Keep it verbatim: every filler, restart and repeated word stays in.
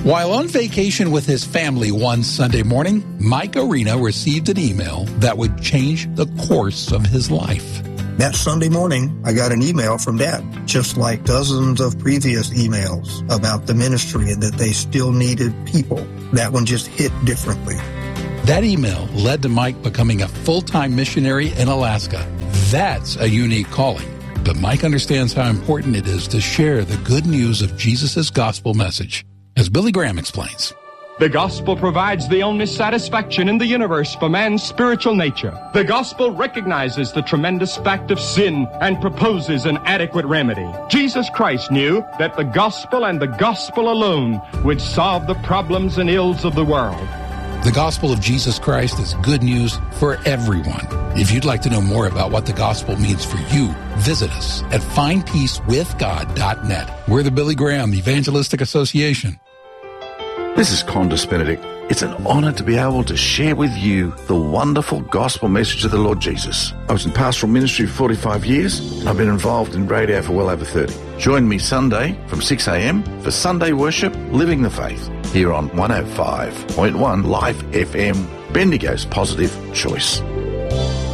While on vacation with his family one Sunday morning, Mike Arena received an email that would change the course of his life. That Sunday morning, I got an email from Dad, just like dozens of previous emails about the ministry and that they still needed people. That one just hit differently. That email led to Mike becoming a full-time missionary in Alaska. That's a unique calling. But Mike understands how important it is to share the good news of Jesus' gospel message. As Billy Graham explains, the gospel provides the only satisfaction in the universe for man's spiritual nature. The gospel recognizes the tremendous fact of sin and proposes an adequate remedy. Jesus Christ knew that the gospel and the gospel alone would solve the problems and ills of the world. The gospel of Jesus Christ is good news for everyone. If you'd like to know more about what the gospel means for you, visit us at find peace with god dot net. We're the Billy Graham Evangelistic Association. This is Condis Benedict. It's an honor to be able to share with you the wonderful gospel message of the Lord Jesus. I was in pastoral ministry for forty-five years, and I've been involved in radio for well over thirty. Join me Sunday from six a.m. for Sunday worship, Living the Faith, here on one oh five point one Life F M, Bendigo's Positive Choice.